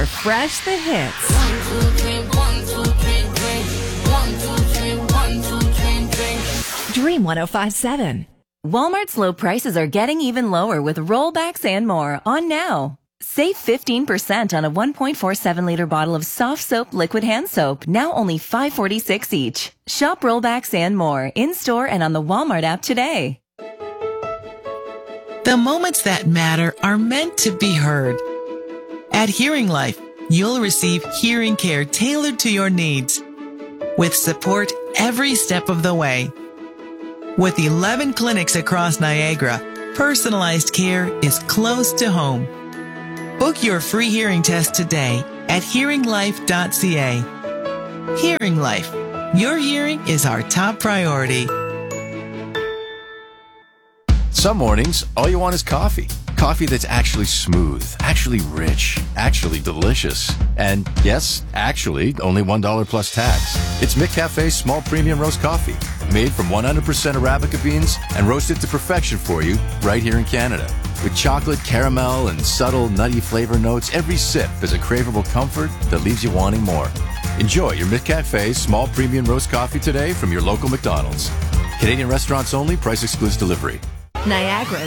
refresh the hits. 1, 2, 3, 1, 2, 3, drink. 1, 2, 3, 1, 2, 3, drink. Dream 105.7. Walmart's low prices are getting even lower with rollbacks and more on now. Save 15% on a 1.47-liter bottle of soft soap liquid hand soap, now only $5.46 each. Shop rollbacks and more in-store and on the Walmart app today. The moments that matter are meant to be heard. At Hearing Life, you'll receive hearing care tailored to your needs, with support every step of the way. With 11 clinics across Niagara, personalized care is close to home. Book your free hearing test today at hearinglife.ca. Hearing Life. Your hearing is our top priority. Some mornings, all you want is coffee. Coffee that's actually smooth, actually rich, actually delicious. And yes, actually, only $1 plus tax. It's McCafe's small premium roast coffee, made from 100% Arabica beans and roasted to perfection for you right here in Canada. With chocolate, caramel, and subtle nutty flavor notes, every sip is a craveable comfort that leaves you wanting more. Enjoy your McCafe small premium roast coffee today from your local McDonald's. Canadian restaurants only. Price excludes delivery. Niagara